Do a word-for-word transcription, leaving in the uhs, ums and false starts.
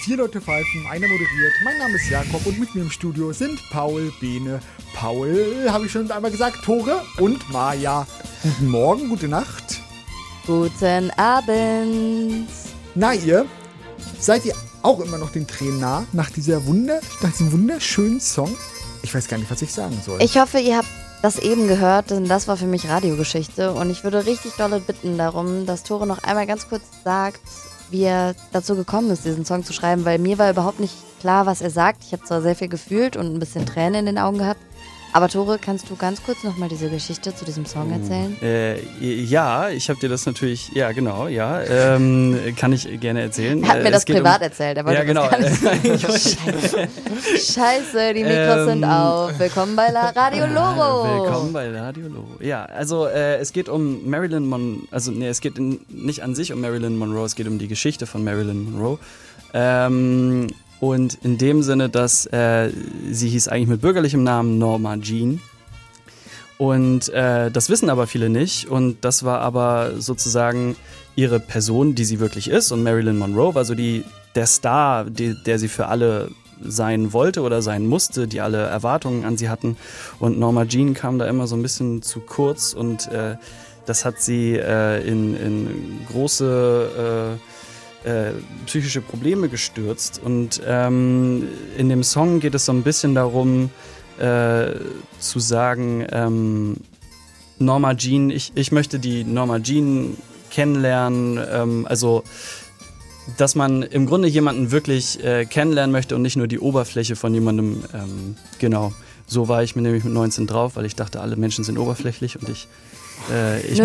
Vier Leute pfeifen, einer moderiert. Mein Name ist Jakob und mit mir im Studio sind Paul, Bene, Paul, habe ich schon einmal gesagt, Tore und Maja. Guten Morgen, gute Nacht. Guten Abend. Na ihr, seid ihr auch immer noch den Tränen nah nach, dieser Wunder, nach diesem wunderschönen Song? Ich weiß gar nicht, was ich sagen soll. Ich hoffe, ihr habt das eben gehört, denn das war für mich Radiogeschichte. Und ich würde richtig dolle bitten darum, dass Tore noch einmal ganz kurz sagt, wie er dazu gekommen ist, diesen Song zu schreiben, weil mir war überhaupt nicht klar, was er sagt. Ich habe zwar sehr viel gefühlt und ein bisschen Tränen in den Augen gehabt, aber Tore, kannst du ganz kurz nochmal diese Geschichte zu diesem Song erzählen? Äh, ja, ich habe dir das natürlich, ja genau, ja, ähm, kann ich gerne erzählen. Er hat mir äh, das privat um, erzählt, er wollte ja, genau. das gar nicht. Oh, Scheiße. Scheiße, die Mikros ähm, sind auf. Willkommen bei La Radio Loro. Willkommen bei Radio Loro. Ja, also äh, es geht um Marilyn Monroe, also nee, es geht in, nicht an sich um Marilyn Monroe, es geht um die Geschichte von Marilyn Monroe. Ähm, Und in dem Sinne, dass äh, sie hieß eigentlich mit bürgerlichem Namen Norma Jean. Und äh, das wissen aber viele nicht. Und das war aber sozusagen ihre Person, die sie wirklich ist. Und Marilyn Monroe war so die, der Star, die, der sie für alle sein wollte oder sein musste, die alle Erwartungen an sie hatten. Und Norma Jean kam da immer so ein bisschen zu kurz. Und äh, das hat sie äh, in, in große... Äh, Äh, psychische Probleme gestürzt und ähm, in dem Song geht es so ein bisschen darum äh, zu sagen, ähm, Norma Jean, ich, ich möchte die Norma Jean kennenlernen, ähm, also dass man im Grunde jemanden wirklich äh, kennenlernen möchte und nicht nur die Oberfläche von jemandem, ähm, genau, so war ich mir nämlich mit neunzehn drauf, weil ich dachte, alle Menschen sind oberflächlich und ich Äh, ich Nur